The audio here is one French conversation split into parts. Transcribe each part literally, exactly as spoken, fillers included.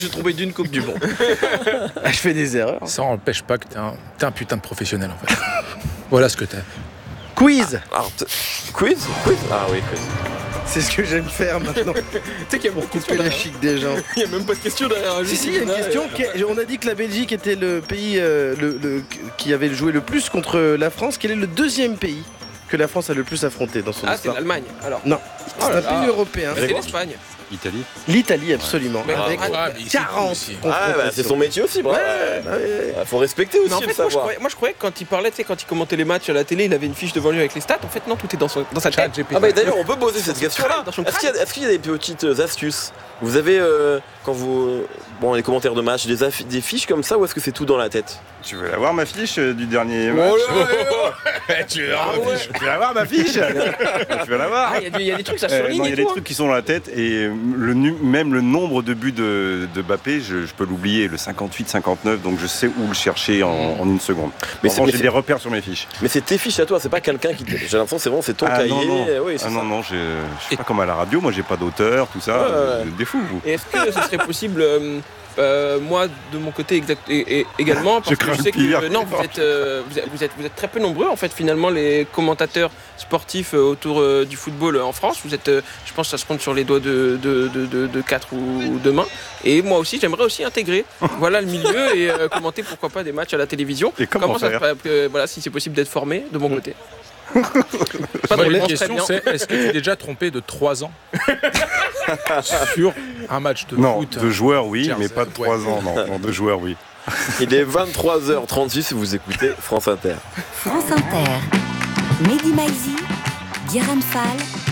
J'ai trompé d'une Coupe du Monde. Je fais des erreurs. Ça n'empêche pas que t'es un, t'es un putain de professionnel en fait. Voilà ce que t'es. Quiz. Ah, alors, quiz Quiz Ah oui, quiz. C'est ce que j'aime faire maintenant. Tu sais qu'il y a beaucoup de la chic des gens. Il n'y a même pas de question derrière. Si, si, il y a une question. On a dit que la Belgique était le pays euh, le, le, qui avait joué le plus contre la France. Quel est le deuxième pays que la France a le plus affronté dans son ah, histoire? Ah, c'est l'Allemagne, alors. Non, c'est un pays européen. C'est l'Espagne. L'Italie. L'Italie, absolument. Ouais. Avec Ah, mais quarante. Ah, bah, c'est son métier aussi, bravo. Ouais, bah, ouais. Ah, faut respecter aussi Mais en le fait, moi je, savoir. croyais, moi je croyais que quand il parlait, tu sais, quand il commentait les matchs à la télé, il avait une fiche devant lui avec les stats. En fait, non, tout est dans, son, dans sa tête. Ah bah d'ailleurs, on peut poser cette question-là. Dans son Est-ce qu'il y a, est-ce qu'il y a des petites astuces? Vous avez, euh, quand vous... Bon, les commentaires de match, des, affi- des fiches comme ça, ou est-ce que c'est tout dans la tête? Tu veux la voir ma fiche euh, du dernier match? Tu veux Ah ouais. Tu veux la voir ma fiche? Tu veux la voir? Ah, il y, y a des trucs, ça Euh, surligne non, il y et a des tout. trucs qui sont dans la tête et le, nu- même le nombre de buts de, de Mbappé, je, je peux l'oublier, le cinquante-huit cinquante-neuf, donc je sais où le chercher en, en une seconde. Mais Mais c'est- mais j'ai c'est- des repères sur mes fiches. Mais c'est tes fiches à toi, c'est pas quelqu'un qui... J'ai l'impression que c'est vraiment c'est ton Ah, cahier. non, non, Oui, c'est ah, ça. non, non, j'ai- je suis pas comme à la radio, moi j'ai pas d'auteur, tout ça, Ouais, ouais. euh, des fous vous. Et est-ce que ce serait possible, euh, euh, moi de mon côté exact, et, et également, parce Je que crains je sais le pire. que non, vous êtes, euh, vous, êtes, vous, êtes, vous êtes très peu nombreux en fait finalement les commentateurs sportifs euh, autour euh, du football euh, en France. Vous êtes, euh, je pense que ça se compte sur les doigts de, de, de, de, de quatre ou de main. Et moi aussi, j'aimerais aussi intégrer voilà, le milieu et euh, commenter pourquoi pas des matchs à la télévision. Et comment ça se faire passe, euh, voilà, si c'est possible d'être formé de mon côté. Pas de de réponse, question, très bien. c'est est-ce que tu t'es déjà trompé de trois ans sur un match de Non, foot? de joueurs oui, Jersey, mais pas de ouais. trois ans, non, non, de joueurs oui. Il est vingt-trois heures trente-six et vous écoutez France Inter. France Inter. Mehdi Maizi, Guérin Fall,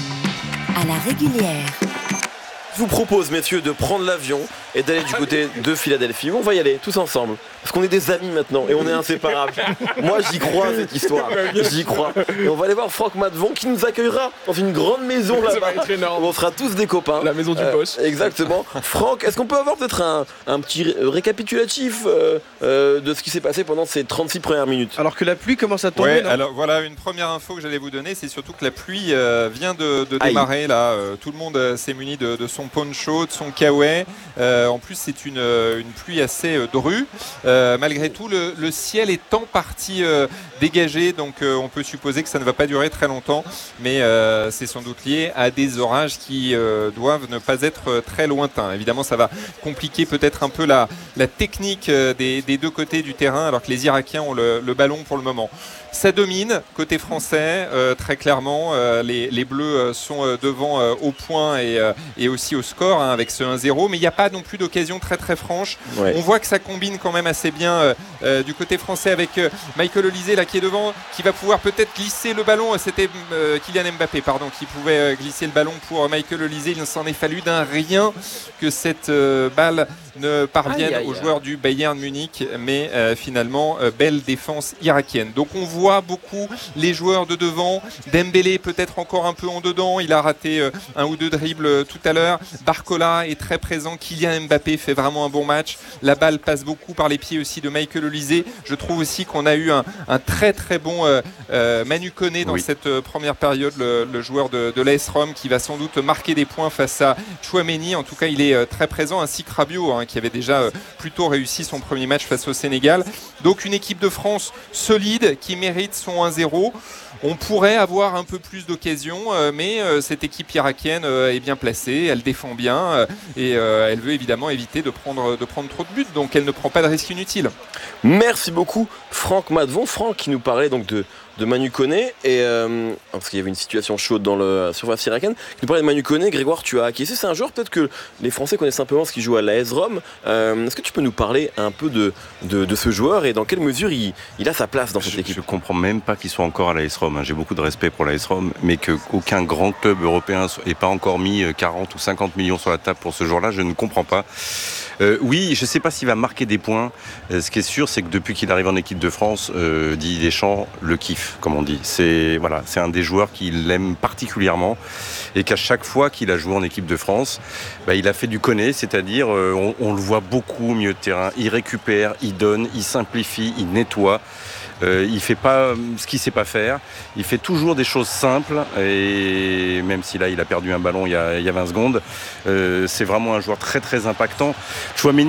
à la régulière. Je vous propose, messieurs, de prendre l'avion et d'aller du côté de Philadelphie. On va y aller, tous ensemble. Parce qu'on est des amis maintenant et on est inséparables. Moi, j'y crois à cette histoire. J'y crois. Et on va aller voir Franck Matvon qui nous accueillera dans une grande maison Ça là-bas. va être énorme. On sera tous des copains. La maison du Euh, boss. Exactement. Franck, est-ce qu'on peut avoir peut-être un, un petit ré- récapitulatif euh, euh, de ce qui s'est passé pendant ces trente-six premières minutes? Alors que la pluie commence à tomber. Ouais, non alors voilà une première info que j'allais vous donner, c'est surtout que la pluie euh, vient de, de Aïe. démarrer là. Euh, tout le monde euh, s'est muni de, de son poncho, de son kawaii. Euh, en plus, c'est une, euh, une pluie assez euh, drue. Euh, malgré tout, le, le ciel est en partie euh, dégagé, donc euh, on peut supposer que ça ne va pas durer très longtemps. Mais euh, c'est sans doute lié à des orages qui euh, doivent ne pas être euh, très lointains. Évidemment, ça va compliquer peut-être un peu la, la technique euh, des, des deux côtés du terrain, alors que les Irakiens ont le, le ballon pour le moment. Ça domine côté français, euh, très clairement. Euh, les, les Bleus euh, sont euh, devant euh, au point et, euh, et aussi au score hein, avec ce un zéro. Mais il n'y a pas non plus d'occasion très très franche. Ouais. On voit que ça combine quand même assez bien euh, euh, du côté français avec euh, Michael Olise là qui est devant, qui va pouvoir peut-être glisser le ballon. C'était euh, Kylian Mbappé pardon, qui pouvait euh, glisser le ballon pour Michael Olise. Il s'en est fallu d'un rien que cette euh, balle ne parvienne Aïe, aïe, aux aïe. joueurs du Bayern Munich, mais euh, finalement euh, belle défense irakienne. Donc on voit beaucoup les joueurs de devant. Dembélé peut-être encore un peu en dedans, il a raté euh, un ou deux dribbles euh, tout à l'heure. Barcola est très présent, Kylian Mbappé fait vraiment un bon match. La balle passe beaucoup par les pieds aussi de Michael Olise. Je trouve aussi qu'on a eu un, un très très bon euh, euh, Manu Koné dans Oui. cette euh, première période, le, le joueur de, de l'A S Rome qui va sans doute marquer des points face à Chouameni. En tout cas il est euh, très présent, ainsi que Rabiot hein, qui avait déjà euh, plutôt réussi son premier match face au Sénégal. Donc une équipe de France solide qui mérite son un zéro. On pourrait avoir un peu plus d'occasions, euh, mais euh, cette équipe irakienne euh, est bien placée, elle défend bien euh, et euh, elle veut évidemment éviter de prendre, de prendre trop de buts, donc elle ne prend pas de risque inutile. Merci beaucoup Franck Matvon. Franck qui nous parlait donc de, de Manu Koné et euh, parce qu'il y avait une situation chaude dans le surface irakienne, qui nous parlait de Manu Koné. Grégoire, tu as acquiescé, c'est un joueur peut-être que les Français connaissent simplement ce qu'il joue à l'A S Rome. Euh, est-ce que tu peux nous parler un peu de, de, de ce joueur et dans quelle mesure il, il a sa place dans cette Je, équipe? je comprends même pas qu'il soit encore à l'A S Rome. hein. J'ai beaucoup de respect pour l'A S Rome, mais qu'aucun grand club européen n'ait pas encore mis quarante ou cinquante millions sur la table pour ce joueur-là, je ne comprends pas. Euh, oui, je ne sais pas s'il va marquer des points. Euh, ce qui est sûr, c'est que depuis qu'il arrive en équipe de France, euh, Didier Deschamps le kiffe, comme on dit. C'est voilà, c'est un des joueurs qu'il aime particulièrement et qu'à chaque fois qu'il a joué en équipe de France, bah, il a fait du Koné, c'est-à-dire euh, on, on le voit beaucoup au milieu de terrain. Il récupère, il donne, il simplifie, il nettoie. Euh, il fait pas ce qu'il sait pas faire. Il fait toujours des choses simples. Et même si là, il a perdu un ballon il y a, il y a vingt secondes, euh, c'est vraiment un joueur très très impactant. Chouameni